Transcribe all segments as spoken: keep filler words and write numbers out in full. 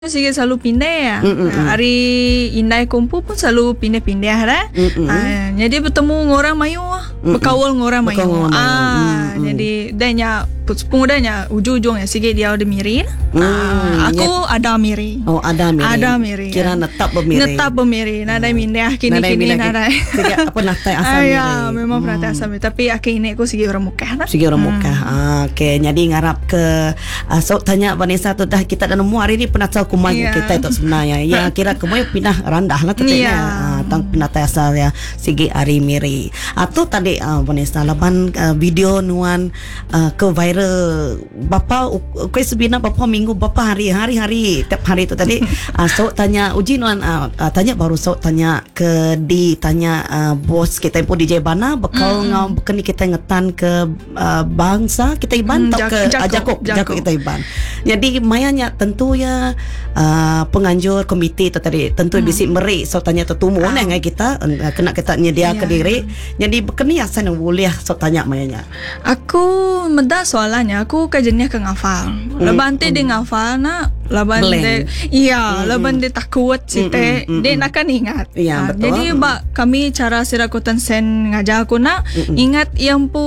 Sige selalu pindah ya. Mm-mm. Hari Indai kumpul pun selalu pindah-pindah dah. Ah, jadi bertemu orang Mayu ah, berkaul orang Mayu. Berkaul orang Mayu. Ah, Mm-mm. jadi danya pengudanya ujung-ujungnya sige dia ada miri. Mm, Ah, aku ya. ada miri. Oh, ada miri. Ada miri. Kira netap bermiri. Netap bermiri. Nada mindah kini-kini nada. Sige apa natai asal Ah, miri. ya, memang perhati asal miri. Tapi akhir ini aku sige orang Mekah dah. Sige orang Mekah. Ah, okey, jadi ngarap ke uh, so tanya Vanessa tu dah kita dah nemu hari ni pernah tahu kumai Yeah. kita itu sebenarnya. Ya kira kumai pindah rendah lah tetenya. Yeah. Ah, tang penatai asal ya sige hari miri. Atau tadi uh, Vanessa laban uh, video nuan uh, ke viral bapa kau sebina bapa minggu bapa hari hari hari tiap hari tu tadi uh, so tanya uji nuan uh, uh, tanya baru so tanya ke di tanya uh, bos kita pun di Jebana bakal mm. ngau bekeni kita ngetan ke uh, bangsa kita iban Mm, tau Jak- ke Jakub, uh, Jakub Jakub. Jakub kita iban. Jadi mayanya tentu ya uh, penganjur komite tu tadi tentu mm. bisik meri so tanya tu tumu Ah. uh. ngai kita uh, kena kita nyedia Yeah. ke diri. Jadi bekeni asan yang boleh so tanya mayanya. Aku meda soalannya aku ke jenis ke ngafal. Leban te dia ngafal na leban Blank. dia iya, Mm-mm. leban dia takut site Mm-mm, dia mm-mm. nak kan ingat. Iya, Ah, betul. Jadi ba kami cara sirakutan sen ngajar aku nak Mm-mm. ingat yang pu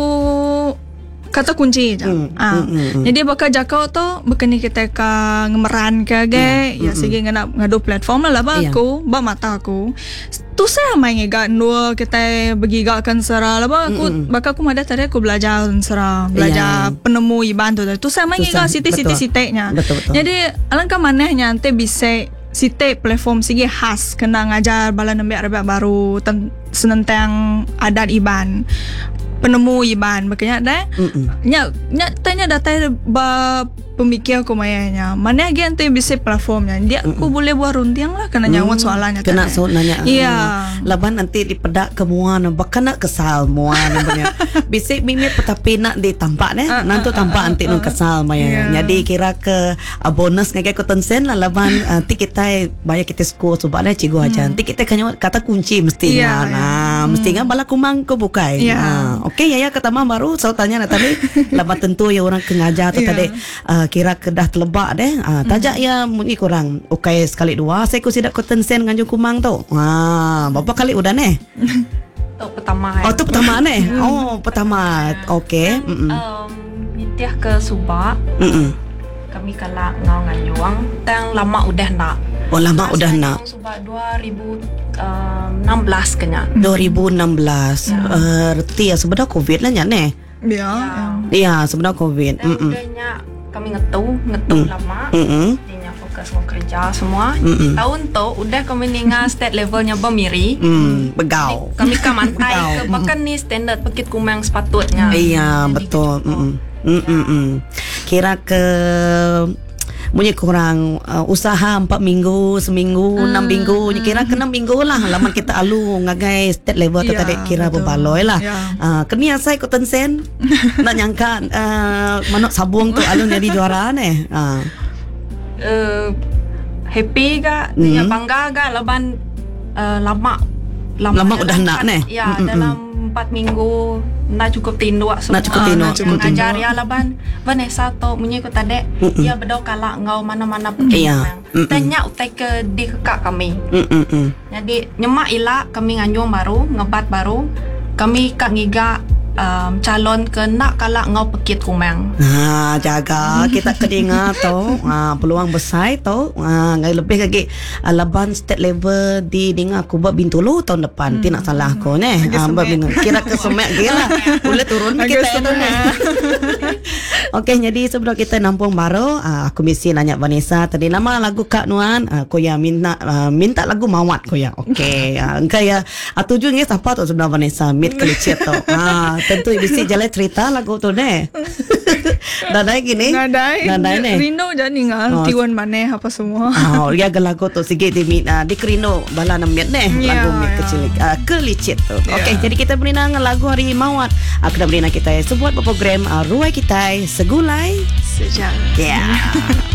kata kunci je. Mm, Ah. mm, mm, mm. Jadi bakal jakau tu bekeni kita ka ngemeran ke ge ya Yeah, sige ngana ngadu platform lah ba Yeah. aku ba mata aku. Tu saya main ngegak dua kita begigakan sera lah ba aku Mm-mm. bakal aku mada tadi aku belajar sera belajar Yeah. penemu iban tu tu saya main Susah, ngegak siti-siti-siti-nya. Betul, betul. Jadi alangkah manehnya nanti bisa siti platform sige khas kena ngajar bala nembe arba baru ten, senentang adat iban penemu iban makanya dah Mm-mm. nya nya tanya data ba pemikir aku mayanya mana lagi nanti bisa platformnya dia aku boleh buat runtiang lah kena nyawan soalannya kena tadi. so nanya Iya. uh, laban nanti dipedak ke muan bahkan nak kesal muan namanya bisik mimit tetapi nak ditampak ne Ah, nanti ah, tampak ah, nanti ah, nun kesal maya Iya. jadi kira ke uh, bonus ngake ko tensen lah laban uh, ti kita bayar kita skor sebab dah cigu aja nanti kita kanya kata kunci mesti Iya, nah mesti kan bala kumang ko bukai Iya. Ah, okey ya ya kata mah baru so tanya nak tadi laban tentu ya orang kengajar tu Iya. tadi uh, kira kedah telebak deh uh, tajak ya muni kurang okey sekali dua saya ku sidak ko tensen nganjung kumang tu ha berapa kali udah neh Tu pertama oh tu pertama neh oh pertama okey mm um, Mitiah ke Subak mm kami kalak ngau nganyuang tang lama udah nak oh lama udah nak Subak dua ribu enam belas kena dua ribu enam belas uh, reti ya sebenarnya covid lah nya neh ya, Ya. iya sebenarnya covid dan mm udahnya kami ngetu ngetu Mm. lama mm dia fokus mau kerja semua Mm-mm. tahun tu udah kami ninga state levelnya bermiri mm begau kami ka mantai Betul. ke bahkan ni standard pekit kumang sepatutnya iya Jadi betul gitu. mm mm mm mm kira ke punya kurang uh, usaha empat minggu seminggu enam minggu kira ke enam minggu lah lama kita alu ngagai state level tu Ya, tadi kira betul. berbaloi lah Ya. uh, kenia saya ikut tensen nak nyangka uh, manuk sabung tu alu jadi juara ne uh. uh, happy ga, Hmm. dia bangga ga laban uh, lama Lama udah nak, empat- neh? Ya, Mm-mm. dalam empat minggu nak cukup tinduk semua. Nak cukup tinduk. nak cukup Mengajar tinduk. ya laban Vanessa tu munyi ko tadi Mm-mm. dia bedo kalak ngau mana-mana pergi. Iya. Mm-mm. Tanya utai ke di kekak kami. mm mm mm Jadi nyemak ilak kami nganyung baru, ngebat baru. Kami kak ngiga um, calon ke nak kalak ngau pekit kumang. Ha, jaga kita kedengar tu ha, peluang besar tu ha, ngai lebih lagi uh, laban state level di dengar aku buat Bintulu tahun depan hmm. ti nak salah aku ne ha, buat Bintulu kira ke semek gila boleh turun Agak kita tu semek. okey jadi sebelum kita nampung baru uh, aku mesti nanya Vanessa tadi nama lagu Kak Nuan uh, ko ya minta uh, minta lagu mawat ko ya okey uh, engkau ya uh, tujuh ni siapa tu sebenarnya Vanessa mid kelicit tu ha, tentu mesti jalan cerita lagu tu ne dadai gini Nadai Nadai ne Rino je ningal Oh. Tiwan maneh apa semua. Oh, dia lagu tu sikit di uh, di kerino bala namit ne Ya, lagu mit ya. kecil uh, kelicit tu. Ya. Okey, jadi kita beri nang lagu hari mawat. Aku dah beri nang kita sebuat program uh, ruai kita segulai. Sejak Ya. Yeah.